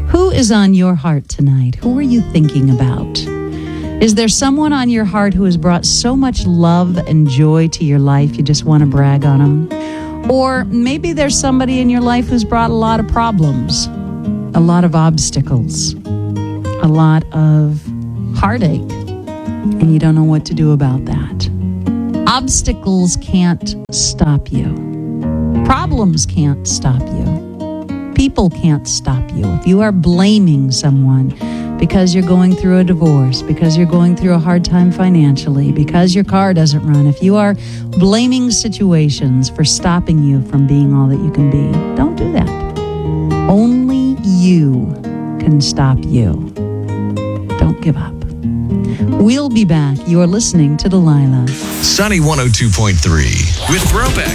Who is on your heart tonight? Who are you thinking about? Is there someone on your heart who has brought so much love and joy to your life you just want to brag on them? Or maybe there's somebody in your life who's brought a lot of problems, a lot of obstacles, a lot of heartache, and you don't know what to do about that. Obstacles can't stop you. Problems can't stop you. People can't stop you. If you are blaming someone because you're going through a divorce, because you're going through a hard time financially, because your car doesn't run, if you are blaming situations for stopping you from being all that you can be, don't do that. Only you can stop you. Don't give up. We'll be back. You're listening to Delilah. Sunny 102.3 with Throwback.